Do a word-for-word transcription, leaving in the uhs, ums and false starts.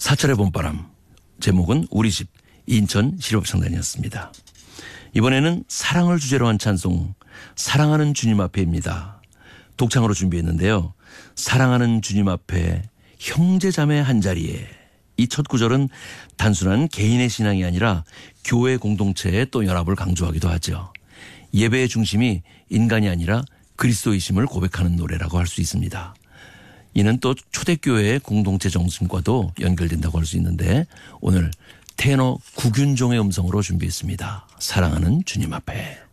사철의 봄바람, 제목은 우리 집 인천 실업창단이었습니다. 이번에는 사랑을 주제로 한 찬송 사랑하는 주님 앞에입니다. 독창으로 준비했는데요. 사랑하는 주님 앞에 형제자매 한자리에, 이 첫 구절은 단순한 개인의 신앙이 아니라 교회 공동체의 또 연합을 강조하기도 하죠. 예배의 중심이 인간이 아니라 그리스도이심을 고백하는 노래라고 할 수 있습니다. 이는 또 초대교회의 공동체 정신과도 연결된다고 할 수 있는데 오늘 테너 구균종의 음성으로 준비했습니다. 사랑하는 주님 앞에.